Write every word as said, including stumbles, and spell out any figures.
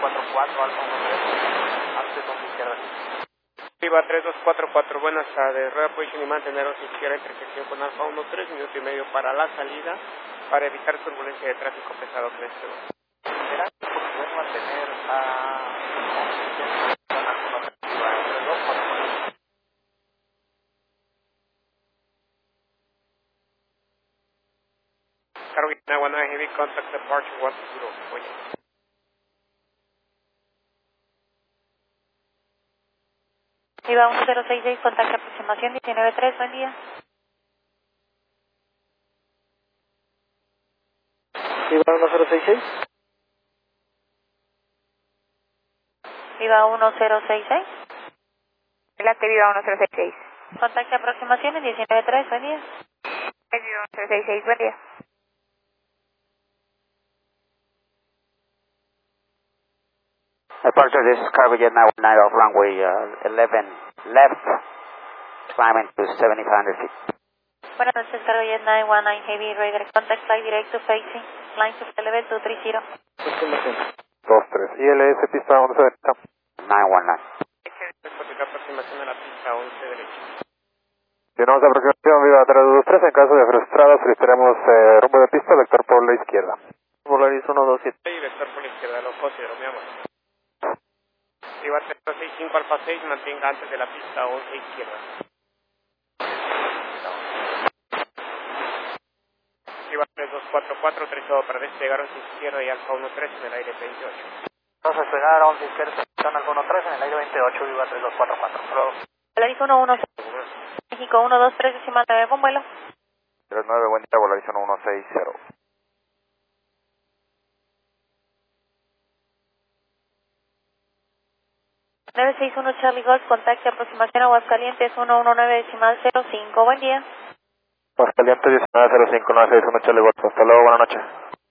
cuatro cuatro, Alfa uno tres, antes dos izquierda. Viva tres dos cuatro cuatro, buenas tardes. Rueda position y manteneros izquierda, intersección con Alfa uno tres, minuto y medio para la salida, para evitar turbulencia de tráfico pesado que este va. Verás, porque pueden mantener a... Carolina one nine Heavy, contact departure one zero. Oye. Viva uno cero seis seis, contacto aproximación diecinueve tres, buen día. Viva uno cero seis seis. Viva uno cero seis seis. Adelante, Viva uno cero seis seis. Contacto aproximaciones diecinueve tres, buen día. Viva uno cero seis seis, buen día. Departure, this is Cargojet nine one nine off runway uh, eleven left, climbing to seventy-five hundred feet. Buenas noches, Cargojet nueve uno nueve Heavy Raider, contact flight direct to facing, line to level two three zero. dos tres, I L S pista once derecha. nine one nine. Contacto aproximación a la pista once derecha. Llenamos la aproximación, Viva tres dos tres, en caso de frustrada solicitaremos eh, rumbo de pista, vector por la izquierda. Polaris uno dos siete. Y vector por la izquierda, lo considero, mi amor. Viva tres dos seis cinco Alfa seis, mantenga antes de la pista once izquierda. Viva tres dos cuatro cuatro, tres todo para despegar once izquierda y Alfa uno tres en el aire veintiocho. Vamos a despegar a once izquierda, están Alfa uno tres en el aire veintiocho, Viva tres dos cuatro cuatro. Polaris uno uno seis, México uno dos tres decimal nueve, con vuelo. tres nueve, buen día, Polaris uno uno seis cero. nueve seis uno Charlie Golf, contacto aproximación Aguascalientes uno uno nueve decimal cero cinco, buen día. Aguascalientes diecinueve cero cinco, nueve seis uno, Charlie Golf. Hasta luego, buenas noches.